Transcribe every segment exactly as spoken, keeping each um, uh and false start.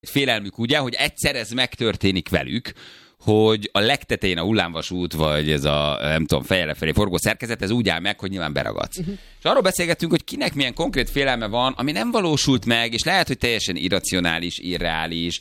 félelmük ugye, hogy egyszer ez megtörténik velük, hogy a legtetején a hullámvasút, vagy ez a, nem tudom, fejjel lefelé forgó szerkezet, ez úgy áll meg, hogy nyilván beragadsz. Uh-huh. És arról beszélgettünk, hogy kinek milyen konkrét félelme van, ami nem valósult meg, és lehet, hogy teljesen irracionális, irreális,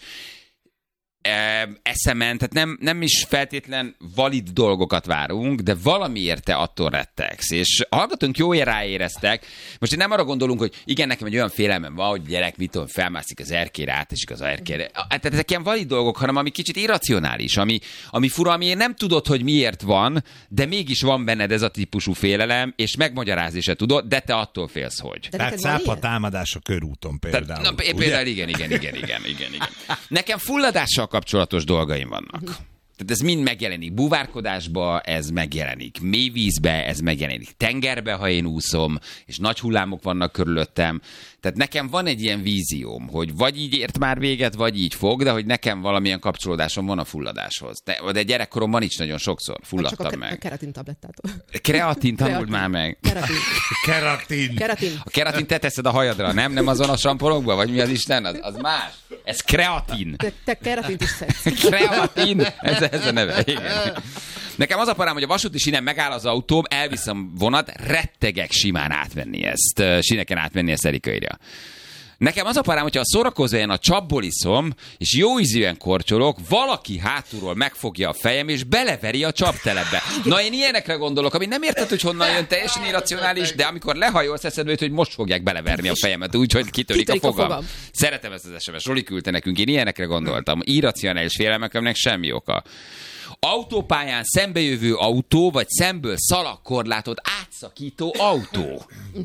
eszemen, tehát nem, nem is feltétlen valid dolgokat várunk, de valamiért te attól rettegsz. És a hallgatónk jó ráéreztek. Most én nem arra gondolunk, hogy igen, nekem egy olyan félelmem van, hogy gyerek, mit tudom, felmászik az erkére, átesik az erkére. Tehát ezek ilyen valid dolgok, hanem ami kicsit irracionális, ami, ami fura, ami nem tudod, hogy miért van, de mégis van benned ez a típusú félelem, és megmagyarázni se tudod, de te attól félsz, hogy. De tehát szápa támadás a körúton például. Tehát, na, például igen, igen, igen, igen, igen, igen. Nekem fulladással kapcsolatos dolgaim vannak. Tehát ez mind megjelenik búvárkodásba, ez megjelenik mélyvízbe, ez megjelenik tengerbe, ha én úszom, és nagy hullámok vannak körülöttem. Tehát nekem van egy ilyen vízióm, hogy vagy így ért már véget, vagy így fog, de hogy nekem valamilyen kapcsolódásom van a fulladáshoz. De, de gyerekkoromban is nagyon sokszor fulladtam csak a, meg. a keratin tablettától. Kreatin tanult már meg. Keratin. Keratin. Keratin. A keratin te teszed a hajadra, nem? Nem azon a samponokba? Vagy mi az Isten? Az, az más. Ez kreatin. Te, te keratint is szedsz. Kreatin. Ez, ez a neve. Igen. Nekem az a parám, hogy a vasúti sínen megáll az autóm, elviszem vonat, rettegek simán átvenni ezt, síneken átvenni ezt Erika írja. Nekem az a parám, hogyha a szórakozóan a csapból iszom, és jó ízűen kortyolok, valaki hátulról megfogja a fejem, és beleveri a csaptelepbe. Na én ilyenekre gondolok, ami nem érted, hogy honnan jön, teljesen irracionális, de amikor lehajolsz, eszedbe jut, hogy most fogják beleverni a fejemet, úgyhogy kitörik, kitörik a, fogam. a fogam. Szeretem ezt az es em es, Roli küldte nekünk, én ilyenekre gondoltam. Irracionális félelmeknek semmi oka. Autópályán szembejövő autó, vagy szemből szalagkorlátot átszakító autó.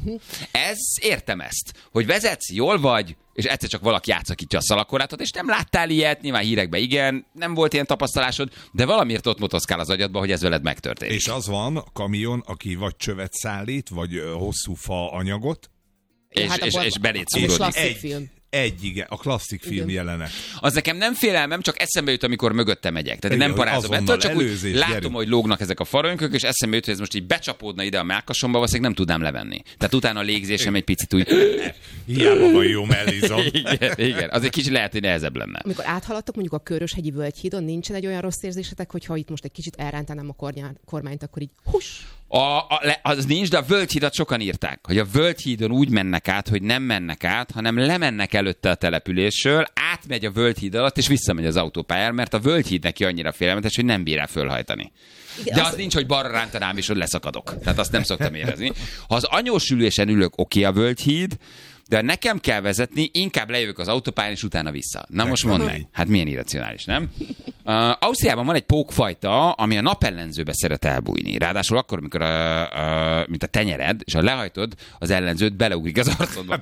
Ez, értem ezt, hogy vezetsz, jól vagy, és egyszer csak valaki átszakítja a szalagkorlátot, és nem láttál ilyet, nyilván hírekben igen, nem volt ilyen tapasztalásod, de valamiért ott motoszkál az agyadba, hogy ez veled megtörténik. És az van, a kamion, aki vagy csövet szállít, vagy hosszú fa anyagot, és, hát és, és belét szúrodik. Egy, egy, igen, a klasszik film igen. jelenet. Az nekem nem félelmem, csak eszembe jut, amikor mögötte megyek. Tehát igen, nem parázom ettől, csak előzés, úgy látom, gyerünk. Hogy lógnak ezek a farönkök, és eszembe jut, hogy ez most így becsapódna ide a mellkasomba, valószínűleg nem tudnám levenni. Tehát utána a légzésem egy picit úgy... Hiába van jó mellizom. igen, igen, az egy kicsit lehet, hogy nehezebb lenne. Amikor áthaladtok mondjuk a Köröshegyi Völgyhídon, nincsen egy olyan rossz érzésetek, hogyha itt most egy kicsit elrántanám a kornyát, kormányt, akkor így hus! A, a, az nincs, de a Völgyhídat sokan írták, hogy a Völgyhídon úgy mennek át, hogy nem mennek át, hanem lemennek előtte a településről, átmegy a Völgyhíd alatt, és visszamegy az autópályára, mert a Völgyhíd neki annyira félelmetes, hogy nem bír rá fölhajtani. De az, az nincs, hogy balra rántanám, és hogy leszakadok. Tehát azt nem szoktam érezni. Ha az anyósülésen ülök, oké a Völgyhíd, de nekem kell vezetni, inkább lejövök az autópályán, és utána vissza. Na most mondd meg. Hát milyen irracionális, nem? Uh, Ausztriában van egy pókfajta, ami a napellenzőbe szeret elbújni. Ráadásul akkor, amikor a, a, mint a tenyered, és ha lehajtod, az ellenzőt beleugrik az arcodba.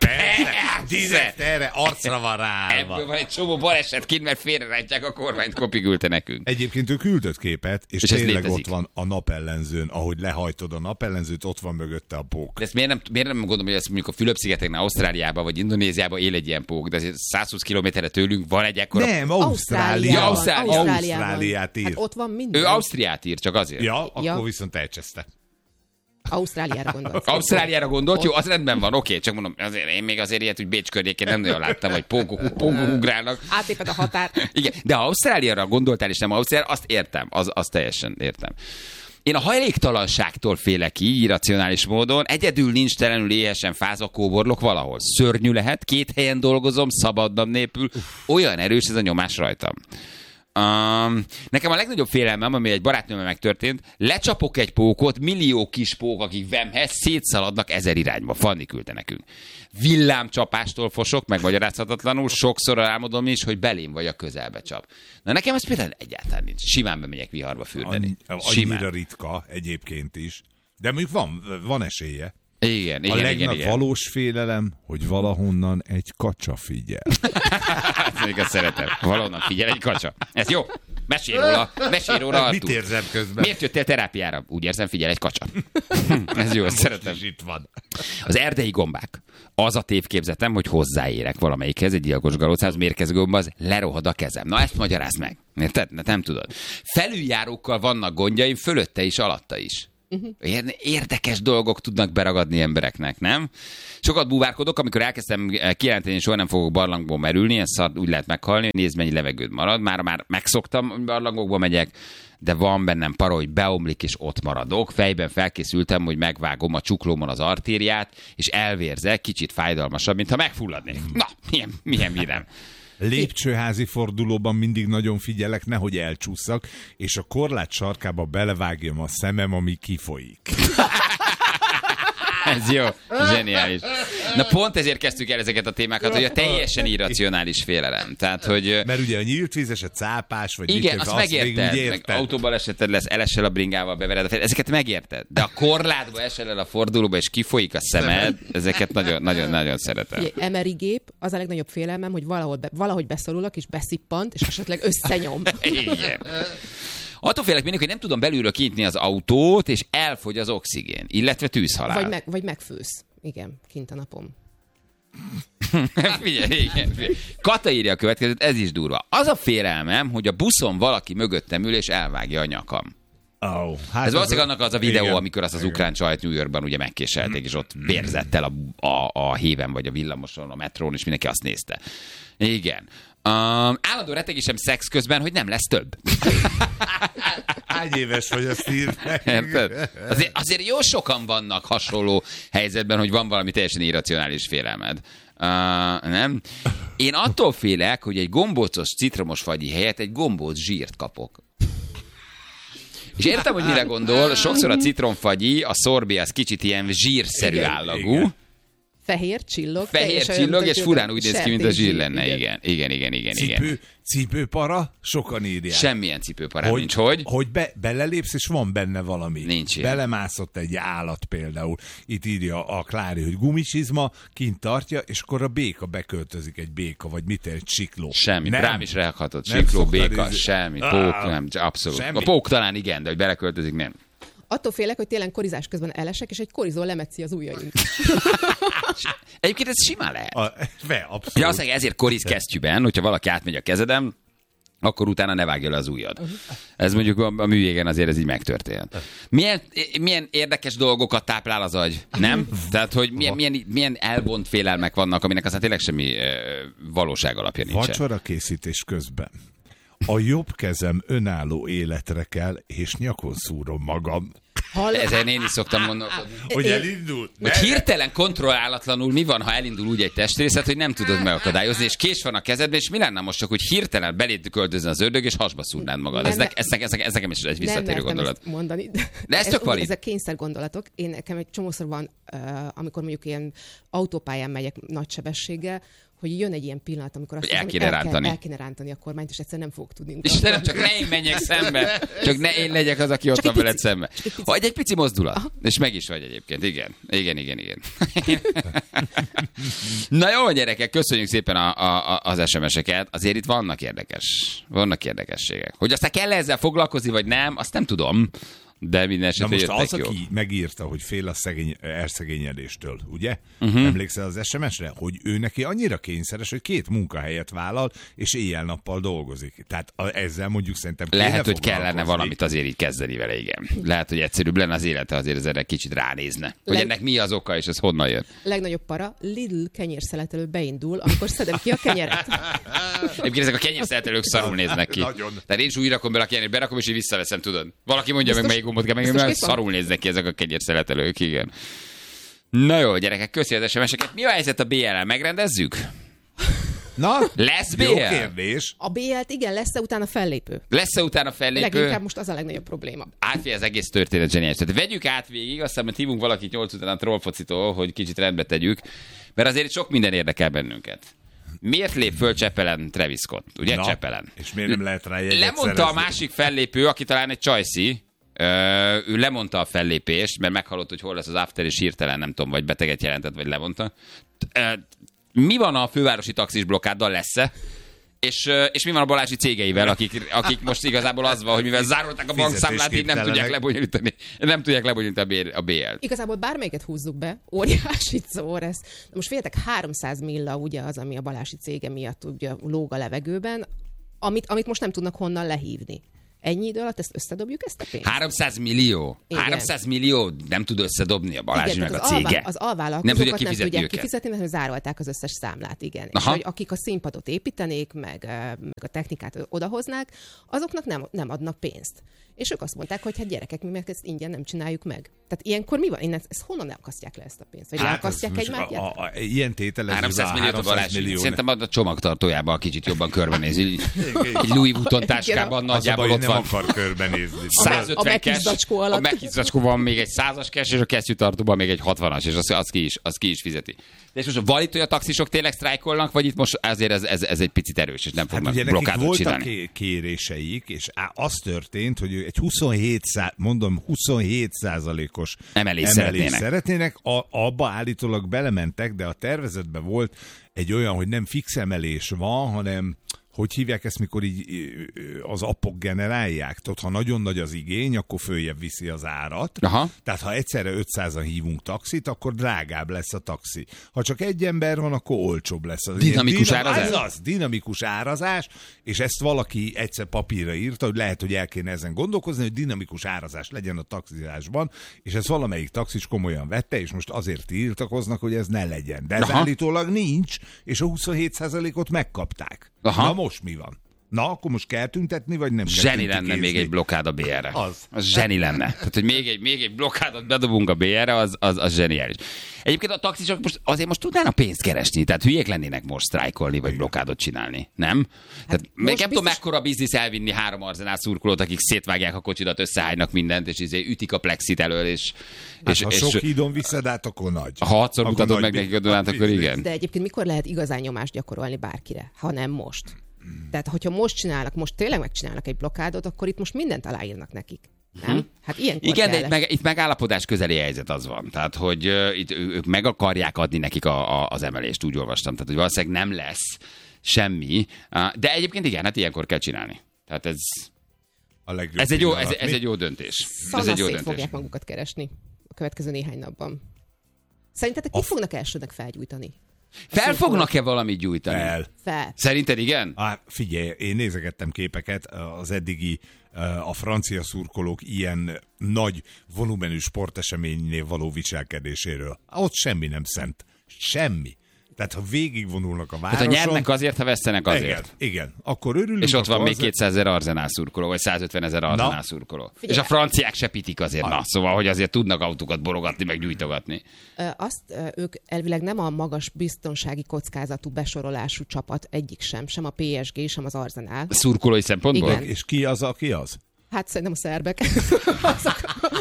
Direkt erre arcra van rá. Ebből van egy csomó baleset kint, mert félrerejtják a kormányt, Kopi küldte nekünk. Egyébként ő küldött képet, és, és tényleg ott van a napellenzőn, ahogy lehajtod a napellenzőt, ott van mögötte a pók. De ezt miért nem, miért nem gondolom, hogy ezt mondjuk a Fülöp-szigeteknél, Ausztráliában vagy Indonéziában él egy ilyen pók, de száz húsz kilométerre tőlünk van egy ekkora... Nem, Ausztrália. Ja, Ausztrália. Ausztráliát ír. Hát ott van minden. Ő Ausztriát ír, csak azért. Ja, akkor ja. viszont elcseszte. Ausztráliára gondolt. Ausztráliára gondolt? Jó, az rendben van, oké, csak mondom, azért, én még azért ilyet, hogy Bécs környékén nem nagyon láttam, hogy pókok, pókok ugrálnak. Átéped a határ. Igen, de ha Ausztráliára gondoltál, és nem Ausztráliára, azt értem, az, azt teljesen értem. Én a hajléktalanságtól félek így, irracionális módon. Egyedül nincs telenül éhesen fázva kóborlok valahol. Szörnyű lehet, két helyen dolgozom, szabadnap nélkül. Olyan erős ez a nyomás rajtam. Um, nekem a legnagyobb félelmem, ami egy barátnőmmel megtörtént, lecsapok egy pókot, millió kis pók, akik vemhez szétszaladnak ezer irányba. Fanni küldte nekünk. Villámcsapástól fosok, megmagyarázhatatlanul, sokszor álmodom is, hogy belém vagy a közelbe csap. Na nekem ez például egyáltalán nincs. Simán bemegyek viharba fürdeni. Annyira ritka egyébként is. De mondjuk van, van esélye. Igen, igen, a igen, igen. valós félelem, hogy valahonnan egy kacsa figyel. Ezt még azt szeretem. Valahonnan figyel egy kacsa. Ez jó. Mesélj róla. Mesélj róla. Mit érzem közben? Miért jöttél terápiára? Úgy érzem, figyel egy kacsa. Ez jó, ezt szeretem. Itt van. Az erdei gombák. Az a tévképzetem, hogy hozzáérek valamelyikhez, egy gyilkos galócához, mérgező gomba, az lerohad a kezem. Na ezt magyarázd meg. Érted? Nem tudod. Felüljárókkal vannak gondjaim, fölötte is, alatta is. Uh-huh. Érdekes dolgok tudnak beragadni embereknek, nem? Sokat búvárkodok, amikor elkezdtem kijelenteni, hogy soha nem fogok barlangból merülni, ezt szar, úgy lehet meghalni, hogy nézd, mennyi levegőd marad. Már már megszoktam, hogy barlangokba megyek, de van bennem para, hogy beomlik, és ott maradok. Fejben felkészültem, hogy megvágom a csuklómon az artériát, és elvérzek, kicsit fájdalmasabb, mintha megfulladnék. Na, milyen, milyen mírem. Lépcsőházi fordulóban mindig nagyon figyelek, nehogy elcsúszak, és a korlát sarkába belevágjam a szemem, ami kifolyik. Ez jó, zseniális. Na pont ezért kezdtük el ezeket a témákat, hogy a teljesen irracionális félelem. Tehát, hogy... Mert ugye a nyílt vízes, a cápás, vagy igen, azt, azt megérted, meg autóban eseted lesz, elesel a bringával, bevered a fel, ezeket megérted. De a korlátba esel el a fordulóba, és kifolyik a szemed, ezeket nagyon, nagyon, nagyon szeretem. em er i gép, az a legnagyobb félelmem, hogy valahogy, be, valahogy beszorulok, és beszippant, és esetleg összenyom. Igen. Attól félek mindig, hogy nem tudom belülről kinyitni az autót, és elfogy az oxigén, illetve tűzhalál. Vagy, meg, vagy megfősz. Igen, kint a napom. Figyelj, igen, figyelj. Kata írja a következőt, ez is durva. Az a félelmem, hogy a buszon valaki mögöttem ül, és elvágja a nyakam. Oh, hát ez valószínűleg annak az a videó, igen, amikor azt az igen. ukrán csajt New Yorkban ugye megkéselték, és ott vérzett el a, a, a héven, vagy a villamoson, a metrón, és mindenki azt nézte. Igen. Um, állandó rettegésem szex közben, hogy nem lesz több. Hány éves vagy, azt írták? Azért, azért jó sokan vannak hasonló helyzetben, hogy van valami teljesen irracionális félelmed. Uh, nem? Én attól félek, hogy egy gombócos citromos fagyi helyett egy gombóc zsírt kapok. És értem, hogy mire gondol, sokszor a citromfagyi, a szorbi, az kicsit ilyen zsírszerű igen, állagú. Igen. Fehér csillog. Fehér csillog, és furán úgy néz ki, mint a zsír lenne. Igen, igen, igen, igen. Cipő, igen. Cipőpara? Sokan írják. Semmilyen cipőpara hogy, nincs. Hogy? Hogy be, belelépsz, és van benne valami. Nincs ilyen. Belemászott egy állat például. Itt írja a Klári, hogy gumisizma, kint tartja, és akkor a béka beköltözik, egy béka, vagy mit, egy csikló. Semmi. Nem. Rám is ráhatod. Csikló, béka, ízni. Semmi. Pók, ah, nem, abszolút. Semmi. A pók talán igen, de hogy beleköltözik, nem. Attól félek, hogy tényleg korizás közben elesek, és egy korizó lemetszi az ujjaim. Egyébként ez simán lehet. A, ve, abszolút. Ja, azt mondja, ezért koriz kesztyűben, hogyha valaki átmegy a kezedem, akkor utána ne vágja le az ujjad. Uh-huh. Ez mondjuk a, a művégen azért ez így megtörtént. Milyen, milyen érdekes dolgokat táplál az agy, nem? Tehát, hogy milyen, milyen, milyen elvont félelmek vannak, aminek aztán tényleg semmi uh, valóság alapja nincsen. Vacsora készítés közben. A jobb kezem önálló életre kell, és nyakon szúrom magam. Hall... Ezen én is szoktam gondolkodni. Hogy elindul? Hogy hirtelen kontrollálatlanul mi van, ha elindul úgy egy testrészet, hogy nem tudod megakadályozni, és kés van a kezedben, és mi lenne most csak, hogy hirtelen beléd költözne az ördög, és hasba szúrnád magad. Ez, ne, ez, ez, ez nekem is egy visszatérő nem gondolat. Ezt mondani. De ez, ez tök valid. Ezek kényszer gondolatok. Én nekem egy csomószor van, uh, amikor mondjuk ilyen autópályán megyek nagy sebességgel, hogy jön egy ilyen pillanat, amikor azt el mondom, kéne, el, rántani. Kell, el kéne rántani a kormányt, és egyszerűen nem fogok tudni. Istenem, csak ne én menjek szembe. Csak ne én legyek az, aki ott van veled szembe. Vagy egy pici mozdulat. Aha. És meg is vagy egyébként. Igen. Igen, igen, igen. Na jó, gyerekek, köszönjük szépen a, a, az es em es-eket. Azért itt vannak érdekes, vannak érdekességek. Hogy aztán kell ezzel foglalkozni, vagy nem, azt nem tudom. De minden esetben jöttek most az, jó. Aki megírta, hogy fél a szegény, elszegényedéstől, ugye? Uh-huh. Emlékszel az es em es-re? Hogy ő neki annyira kényszeres, hogy két munkahelyet vállal, és éjjel-nappal dolgozik. Tehát ezzel mondjuk szerintem lehet, hogy kellene valamit azért így kezdeni vele, igen. Lehet, hogy egyszerűbb lenne az élete, azért az erre kicsit ránézne. Hogy Leg... ennek mi az oka, és ez honnan jön? Legnagyobb para, Lidl kenyérszeletelő beindul, amikor szedem ki a kenyeret. Egyébként ezek a kenyérszeletelők szarul néznek ki. Nagyon. Tehát én is úgy rakom bele a kenyeret, berakom, és így visszaveszem, tudod. Valaki mondja meg, melyik gombot kell meg, mert szarul néznek ki ezek a kenyérszeletelők, igen. Na jó, gyerekek, köszi az es em es-eket. Mi a helyzet a bé el-el? Megrendezzük? Na, lesz bé el? Jó kérdés. A bé el-t igen, lesz-e utána fellépő? Lesz-e utána fellépő? Leginkább most az a legnagyobb probléma. Átfél az egész történet zseniális. Tehát vegyük át végig, aztán majd hívunk valakit nyolc után a trollfocitól, hogy kicsit rendbe tegyük, mert azért itt sok minden érdekel bennünket. Miért lép föl Csepelen Travis Scott? Ugye Na, Csepelen? És miért nem lehet rá jegyet Lemondta szerezni? A másik fellépő, aki talán egy csajszi, Ö, ő lemondta a fellépést, mert meghallott, hogy hol lesz az after, és hirtelen, nem tudom, vagy beteget jelentett, vagy lemondta. Mi van a fővárosi taxis blokkáddal, lesz-e? És, és mi van a Balási cégeivel, akik, akik most igazából az van, hogy mivel zárolták a bankszámlát, így nem tudják lebonyolítani, nem tudják lebonyolítani a bé el-t. Igazából bármelyiket húzzuk be, óriási szó lesz. Most féltek háromszáz milla ugye az, ami a Balási cége miatt ugye lóg a levegőben, amit, amit most nem tudnak honnan lehívni. ennyi idő alatt ezt összedobjuk, ezt a pénzt? háromszáz millió. Igen. háromszáz millió nem tud összedobni a Balázs meg a az cége. Alvá- az alvállalkozókat nem nem, tudják nem tudják őket. kifizetni, mert zárolták az összes számlát, igen. Aha. És hogy akik a színpadot építenék, meg, meg a technikát odahoznák, azoknak nem, nem adnak pénzt. És ők azt mondták, hogy hát gyerekek, mi meg ezt ingyen nem csináljuk meg. Tehát ilyenkor mi van? Innen, ezt honnan leakasztják le ezt a pénzt? Vagy hát leakasztják egymát? A, a, a, ilyen tételező háromszáz millió a Balázs. millió. Szerintem a csomagtartójában kicsit jobban körbenéz. Egy Louis Vuitton táskában nagyjából ott nem van. akar körbenézni. százötven A Mekis cash, zacskó alatt. a Mekis zacskó van még egy százas cash, és a kesztyűtartóban még egy hatvanas, és az, az, ki is, az ki is fizeti. De és most van itt, hogy a taxisok tényleg sztrájkolnak, vagy itt most azért ez, ez, ez egy picit erős, és nem Hát fognak ugye blokkádot voltak csinálni. ké- kéréseik, és á- az történt, hogy egy huszonhét, szá- mondom, huszonhét százalékos Emelést emelést szeretnének. szeretnének. A, abba állítólag belementek, de a tervezetben volt egy olyan, hogy nem fix emelés van, hanem hogy hívják ezt, mikor így ö, az appok generálják? Tudod, ha nagyon nagy az igény, akkor följebb viszi az árat. Aha. Tehát ha egyszerre ötszázan hívunk taxit, akkor drágább lesz a taxi. Ha csak egy ember van, akkor olcsóbb lesz. Az Dinamikus ilyen árazás? Ez az, dinamikus árazás, és ezt valaki egyszer papírra írta, hogy lehet, hogy el kéne ezen gondolkozni, hogy dinamikus árazás legyen a taxizásban, és ezt valamelyik taxis komolyan vette, és most azért tiltakoznak, hogy ez ne legyen. De ez Aha. állítólag nincs, és a huszonhét százalékot megkapták. Aha. Na most mi van? Na, akkor most kell tüntetni, vagy nem kell Zseni lenne tüntikézni? még egy blokkád a bé erre. Az. Az zseni lenne. Tehát, hogy még egy, még egy blokkádot bedobunk a bé erre, az, az, az zseniális. Egyébként a taxisok most azért most tudnának pénzt keresni, tehát hülyék lennének most sztrájkolni, vagy blokkádot csinálni, nem? Tehát hát még nem tudom, biztos- mekkora biznisz elvinni három Arzenál szurkolót, akik szétvágják a kocsidat, összehánynak mindent, és izé ütik a plexit elől, és, Hát, és, ha és sok hídon viszed át, akkor nagy. ha hatszor Akkor mutatod nagy meg nekik a bi- Dunát, nagy akkor biznisz. igen. De egyébként mikor lehet igazán nyomást gyakorolni bárkire, ha nem most? Tehát, hogyha most csinálnak, most tényleg megcsinálnak egy blokkádot, akkor itt most mindent aláírnak nekik. Nem? Hát ilyenkor Igen, de kell. itt, meg, itt megállapodás közeli helyzet az van. Tehát, hogy uh, itt ő- ők meg akarják adni nekik a, a, az emelést, úgy olvastam. Tehát, hogy valószínűleg nem lesz semmi. Uh, de egyébként igen, hát ilyenkor kell csinálni. Tehát ez, A legjobb ez, egy, jó, ez, pillanat. ez Mi? egy jó döntés. Ez Szanaszét egy jó döntés. fogják magukat keresni a következő néhány napban. Szerintetek mit fognak elsőnek felgyújtani? Fel fognak-e valamit gyújtani? El. Fel. Szerinted igen? Á, figyelj, én nézegettem képeket, az eddigi a francia szurkolók ilyen nagy volumenű sporteseménynél való viselkedéséről. Ott semmi nem szent. Semmi. Tehát ha végigvonulnak a városon... Tehát ha nyernek azért, ha vesztenek azért. Igen, igen. Akkor örülünk. És ott van akkor még az- kétszázezer Arzenál szurkoló, vagy százötven ezer Arzenál Na. szurkoló. Figyelj. És a franciák se pitik azért, na, szóval, hogy azért tudnak autókat borogatni, meg gyújtogatni. Ö, Azt ö, ők elvileg nem a magas biztonsági kockázatú besorolású csapat egyik sem, sem a pé es gé, sem az Arsenal. Szurkolói szempontból? Igen. És ki az, aki az? Hát szerintem a szerbek. azok,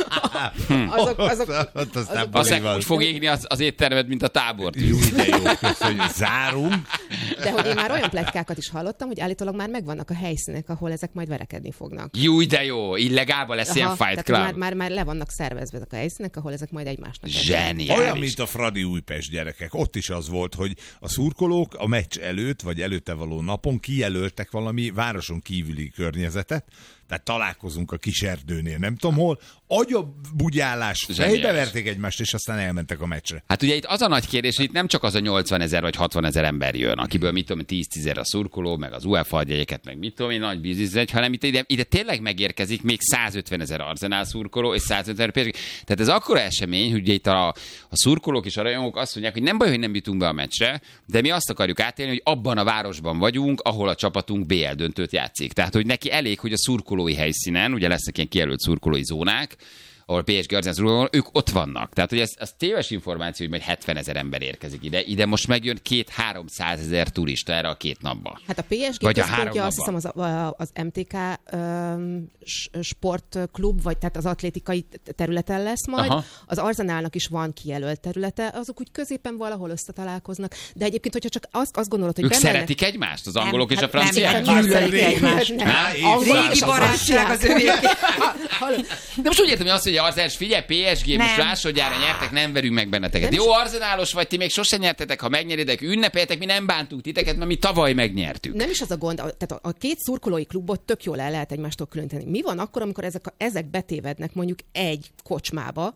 azok, azok, Ott aztán azok- Azt buli van. úgy fog égni az, az éttermed, mint a tábort. Jó, de jó, köszönjük. Zárunk. de hogy én már olyan pletykákat is hallottam, hogy állítólag már megvannak a helyszínek, ahol ezek majd verekedni fognak. Jó, de jó, illegálban lesz ilyen fight tehát, hogy már, club. már, már le vannak szervezve ezek a helyszínek, ahol ezek majd egymásnak. Zseniális. Olyan, mint a Fradi Újpest gyerekek. Ott is az volt, hogy a szurkolók a meccs előtt, vagy előtte való napon kijelöltek valami városon kívüli környezetet, tehát találkozunk a kis erdőnél, nem tudom hol, agyabugyálás, Zseniális. fejbeverték egymást, és aztán elmentek a meccsre. Hát ugye itt az a nagy kérdés, hogy itt nem csak az a nyolcvanezer vagy hatvanezer ember jön, akiből mit tudom, tíz-tízezer a szurkoló, meg az u e fá adjegyeket, meg mit tudom én, nagy biznisz, hanem itt ide, ide tényleg megérkezik még százötvenezer Arzenál szurkoló és százötven pé es gé. Tehát ez akkora esemény, hogy ugye itt a, a szurkolók és a rajongók azt mondják, hogy nem baj, hogy nem jutunk be a meccsre, de mi azt akarjuk átélni, hogy abban a városban vagyunk, ahol a csapatunk bé el döntőt játszik. Tehát, hogy neki elég, hogy a szurkolói helyszínen, ugye lesznek ilyen kijelölt szurkolói zónák, ahol pé es gé Arzenál szurkolók, ők ott vannak. Tehát, hogy ez, ez téves információ, hogy majd hetvenezer ember érkezik ide. Ide most megjön két-háromszázezer turista erre a két napba. Hát a pé es gé Vagy a három központja, azt hiszem, napban. az, a- az em té ká öm, s- sportklub, vagy tehát az atlétikai területen lesz majd. Aha. Az Arzenálnak is van kijelölt területe, azok úgy középen valahol összetalálkoznak. De egyébként, hogyha csak azt, azt gondolod, hogy Ők bemennek- szeretik egymást, az angolok Nem, és a hát nem, franciák? nem, nem, Gyűlölik nem, egymást. nem, Á, nem. Angolok régi és a barátság az franciák. övé. Hallod? De most úgy értem, hogy azt mondja, Arzenál, figyelj, pé es gé, most Nem. másodjára nyertek, nem verünk meg benneteket. Nem Jó, arzenálos vagy, ti még sosem nyertetek, ha megnyeritek, ünnepeljetek, mi nem bántunk titeket, mert mi tavaly megnyertük. Nem is az a gond, a- tehát a, a két szurkolói klubot tök jól el lehet egymástól különíteni. Mi van akkor, amikor ezek, a, ezek betévednek mondjuk egy kocsmába,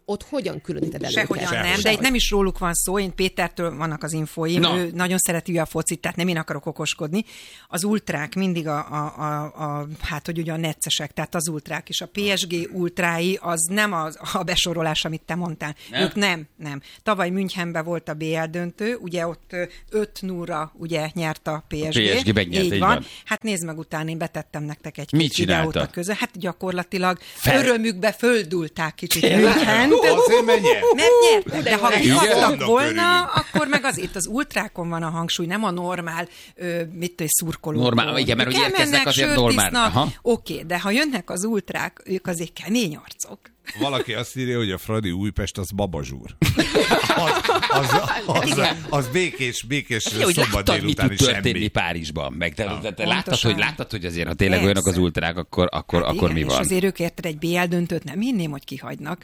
ott hogyan különíted el Sehogyan őket? nem, Sehogy. de itt nem is róluk van szó, én Pétertől vannak az infóim, Na. ő nagyon szereti a focit, tehát nem én akarok okoskodni. Az ultrák mindig a, a, a, a hát hogy ugye a neccesek, tehát az ultrák, és a pé es gé ultrái az nem az, a besorolás, amit te mondtál. Nem? Ők nem, nem. Tavaly Münchenben volt a bé el döntő, ugye ott öt nulla ugye nyert a pé es gé. pé es gé megnyert, így így van. van. Hát nézd meg utána, én betettem nektek egy Mit kis videót csinálta? a közö. Hát gyakorlatilag Fel- örömükbe földulták kicsit Münchent. Azért menjen. Mert nyertek, de ha jó. kihattak Igen? volna, akkor meg az itt az ultrákon van a hangsúly, nem a normál, ö, mit tudom, szurkolókon. Normál, igen, mert Ők hogy érkeznek, elmennek, azért sört normál. isznak. Aha. Oké, de ha jönnek az ultrák, ők azért kemény arcok. Valaki azt írja, hogy a Fradi Újpest az babazsúr. Az, az, az, az békés, békés Ugye, hogy szombat láttad, mi tud délutáni történni semmi. Párizsban, meg te, te, te láttad, Pontosan. hogy, láttad, hogy azért, ha tényleg Persze. olyanok az ultrák, akkor, akkor, Hát akkor igen, mi és van? azért ők érted egy bé el döntőt, nem hinném, hogy kihagynak.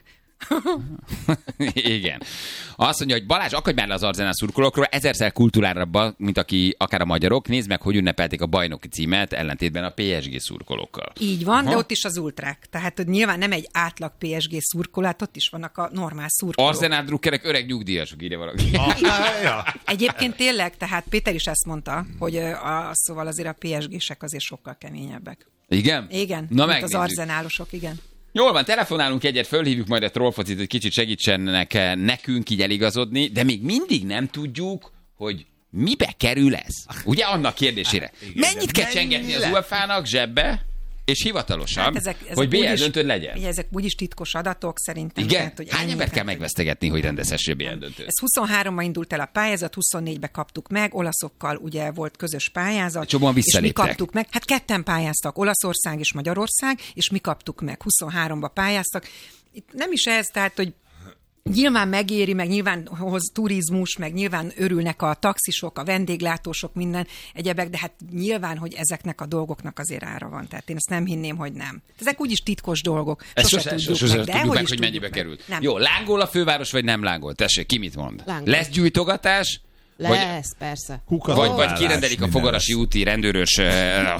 Igen. Azt mondja, hogy Balázs, akadj már le az Arzenál szurkolókról, ezerszer kultúrárabbak, mint aki akár a magyarok. Nézd meg, hogy ünnepelték a bajnoki címet, ellentétben a pé es gé szurkolókkal. Így van, Aha. de ott is az ultrák. Tehát hogy nyilván nem egy átlag pé es gé szurkolát, ott is vannak a normál szurkolók. Arzenál drukkerek öreg nyugdíjasok, írja valaki. Ah, ja. Egyébként tényleg, tehát Péter is ezt mondta, hogy ö, a, szóval azért a pé es gések azért sokkal keményebbek. Igen? Igen, Na, mint az megnézzük. arzenálosok, igen. Jól van, telefonálunk egyet, fölhívjuk majd a trollfocit, hogy kicsit segítsenek nekünk így eligazodni, de még mindig nem tudjuk, hogy mibe kerül ez. Ugye annak kérdésére. Igen, Mennyit de kell csengetni az mennyi u e fá nak zsebbe, és hivatalosan, Hát ezek, ezek hogy bé el úgyis- döntőd legyen? Ugye ezek úgyis titkos adatok szerintem. Igen? Tehát, hogy Hány ennyi, embert kell tehát, hogy- megvesztegetni, hogy rendezhessél bé el döntőt? Ez huszonháromban indult el a pályázat, huszonnégybe kaptuk meg, olaszokkal ugye volt közös pályázat. Csomóan és mi visszaléptek. kaptuk meg, hát ketten pályáztak, Olaszország és Magyarország, és mi kaptuk meg, huszonháromba pályáztak. Itt nem is ez, tehát, hogy nyilván megéri, meg nyilván hoz turizmus, meg nyilván örülnek a taxisok, a vendéglátósok, minden egyebek, de hát nyilván, hogy ezeknek a dolgoknak azért ára van. Tehát én ezt nem hinném, hogy nem. Ezek úgyis titkos dolgok. Ezt Sose, sose, tudjuk sose meg, de tudjuk meg, is hogy tudjuk mennyibe meg. került. Nem. Jó, lángol a főváros, vagy nem lángol? Tessék, ki mit mond? Lángol. Lesz gyújtogatás? Vagy, Lesz, persze. Kuka vagy, vagy dobálás, kirendelik a minden fogarasi lesz. úti rendőrös eh,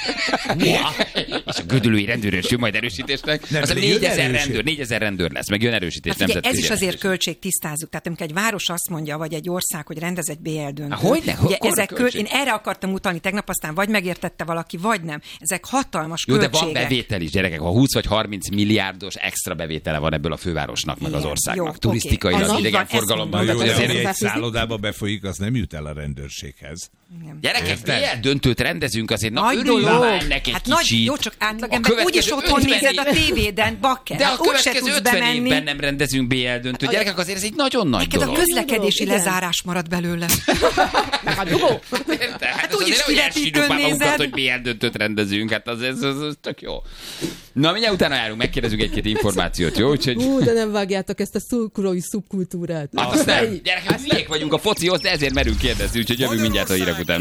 és a gödöllői rendőrös jön majd erősítésnek. Nem, Az a pedig jön négyezer erősít. rendőr, négyezer rendőr lesz, meg jön erősítés. Hát ugye ez nemzetközi is azért erősítés. költség, tisztázzuk. Tehát amikor egy város azt mondja, vagy egy ország, hogy rendez egy bé el döntőt. Há, hogyne? Ugye Akkor ezek költség. köl... Én erre akartam utalni tegnap, aztán vagy megértette valaki, vagy nem. Ezek hatalmas Jó, de költségek. van bevétel is, gyerekek. Ha húsz vagy harminc milliárdos extra bevétele van ebből a fővárosnak, meg az Igen, országnak. jó, Turisztikailag, oké. Ez így van, idegenforgalomban. ez Na így jó, tehát de ezért- ami egy hozzáfűzni? szállodába befolyik, az nem jut el a rendőrséghez. Igen. Gyerekek, Érted? bé el döntőt rendezünk, azért na Nagy örüljünk dolog. már ennek egy Hát kicsit. nagy, jó, csak átlagember A következő úgyis otthon ötven nézed a év- tévéden, bakker. De a Hát úgyse következő tudsz ötven bemenni. évben nem rendezünk bé el döntőt. Gyerekek, azért ez egy nagyon nagy Neked a dolog. közlekedési Igen. lezárás marad belőle. Meg a dugó. Érted? Hát úgyis azért nehogy kivetítőn elsírjuk már magunkat, nézed. hogy bé el döntőt rendezünk. Hát az, ez, az, az tök jó. Na, mindjárt utána járunk, megkérdezünk egy-két információt, jó? Úgyhogy... Ú, de nem vágjátok ezt a szurkolói szubkultúrát. Hát azt nem. Gyerekek, miék vagyunk a focihoz, de ezért merünk kérdezni, úgyhogy jövünk mindjárt a hírek után.